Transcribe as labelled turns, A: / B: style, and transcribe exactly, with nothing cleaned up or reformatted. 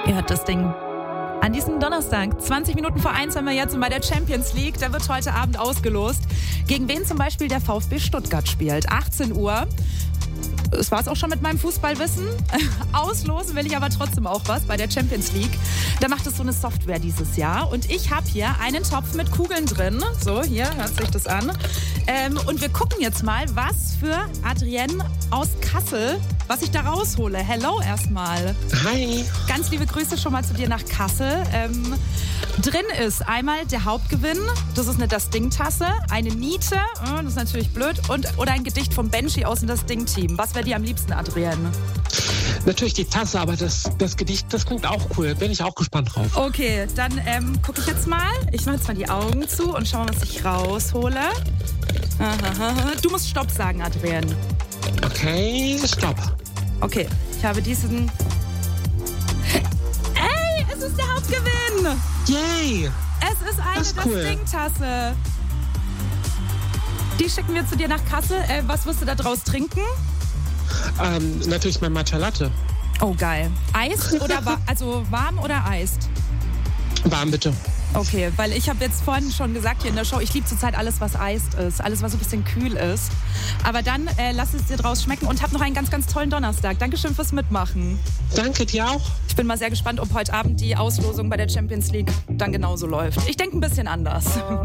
A: Ihr hört das Ding. An diesem Donnerstag, zwanzig Minuten vor eins, haben wir jetzt bei der Champions League. Da wird heute Abend ausgelost, gegen wen zum Beispiel der VfB Stuttgart spielt. achtzehn Uhr. Das war's auch schon mit meinem Fußballwissen. Auslosen will ich aber trotzdem auch was bei der Champions League. Da macht es so eine Software dieses Jahr. Und ich habe hier einen Topf mit Kugeln drin. So, hier, hört sich das an. Ähm, und wir gucken jetzt mal, was für Adrienne aus Kassel, was ich da raushole. Hello erstmal.
B: Hi.
A: Ganz liebe Grüße schon mal zu dir nach Kassel. Ähm, drin ist einmal der Hauptgewinn. Das ist eine Das Ding-Tasse. Eine Niete, das ist natürlich blöd. Und, oder ein Gedicht vom Benji aus dem Das Ding-Team. Was wäre dir am liebsten, Adrienne?
B: Natürlich die Tasse, aber das, das Gedicht, das klingt auch cool. Bin ich auch gespannt drauf.
A: Okay, dann ähm, gucke ich jetzt mal. Ich mache jetzt mal die Augen zu und schau mal, was ich raushole. Aha. Du musst Stopp sagen, Adrienne.
B: Okay, Stopp.
A: Okay, ich habe diesen... Ey, es ist der Hauptgewinn!
B: Yay!
A: Es ist eine
B: Das ist cool.
A: Das Ding-Tasse. Die schicken wir zu dir nach Kassel. Äh, was wirst du da draus trinken?
B: Ähm, natürlich mein Matcha Latte.
A: Oh, geil. Eist oder wa- also warm oder eist?
B: Warm bitte.
A: Okay, weil ich habe jetzt vorhin schon gesagt hier in der Show, ich liebe zurzeit alles, was eist ist, alles, was so ein bisschen kühl ist. Aber dann äh, lass es dir draus schmecken und hab noch einen ganz, ganz tollen Donnerstag. Dankeschön fürs Mitmachen.
B: Danke dir auch.
A: Ich bin mal sehr gespannt, ob heute Abend die Auslosung bei der Champions League dann genauso läuft. Ich denke ein bisschen anders.